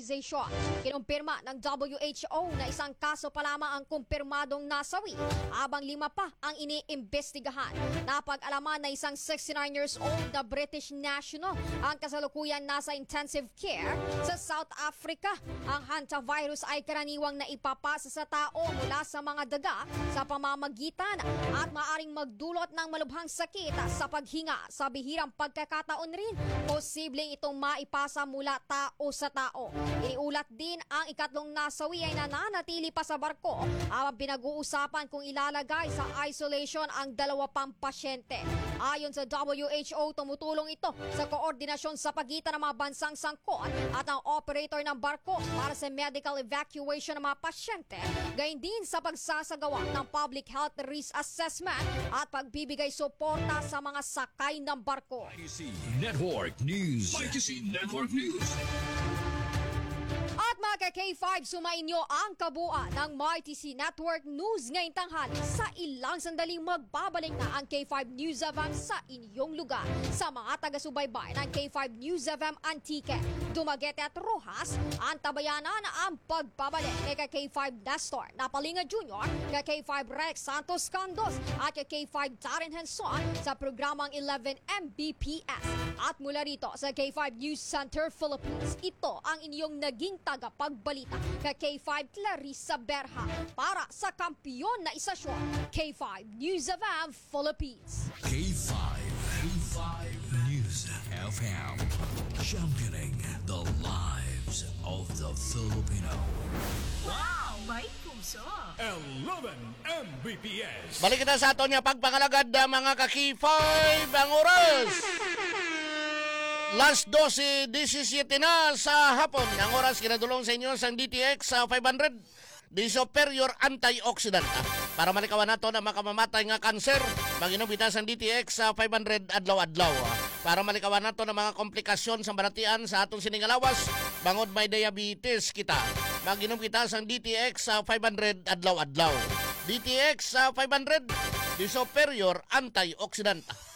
Organization. Kinumpirma ng WHO na isang kaso pa lamang ang kumpirmadong nasawi, habang 5 pa ang iniimbestigahan. Napag-alaman na isang 69 years old na British national ang kasalukuyan nasa intensive care sa South Africa. Ang hantavirus ay karaniwang naipapasa sa tao mula sa mga daga sa pamamagitan at maaring magdulot ng malubhang sakit sa paghinga. Sa bihirang pagkakataon rin, posibleng itong maipasa mula tao sa tao. Iniulat din ang ikatlong nasawi ay nananatili pa sa barko habang pinag-uusapan kung ilalagay sa isolation ang 2 pang pasyente. Ayon sa WHO, tumutulong ito sa koordinasyon sa pagitan ng mga bansang sangkot at ang operator ng barko para sa medical evacuation ng mga pasyente, gayon din sa pagsasagawa ng public health risk assessment at pagbibigay suporta sa mga sakay ng barko. YTC Network News. YTC Network News. At mga K5, sumainyo ang kabuuan ng YTC Network News ngayong tanghali. Sa ilang sandaling magbabalik na ang K5 News FM sa inyong lugar. Sa mga taga-subaybay ng K5 News FM Antique, Dumaguete at Rojas, antabayanan na ang pagbabalik ni K5 Nestor Napalinga Jr., K5 Rex Santos Candos at K5 Darren Henson sa programang 11 Mbps. At mula rito sa K5 News Center Philippines, ito ang inyong naging tagapagbalita kay K5 Clarissa Berha para sa kampiyon na isasyon K5 News FM Philippines. K5 News FM. Championing the lives of the Filipino. Wow! May puso! 11 Mbps. Balik kita sa ato niya pagpangalagad mga ka-K5 ang oras. Last 12:17 na sa hapon. Ang oras kinadulong sa inyo sa DTX 500 di superior antioxidant para malikawan nato na makamamatay nga kanser. Mag-inom kita sa DTX 500 adlaw-adlaw para malikawan nato na mga komplikasyon sa balatian sa atong siningalawas bangod may diabetes kita. Mag-inom kita sa DTX 500 adlaw-adlaw. DTX 500 di superior antioxidant.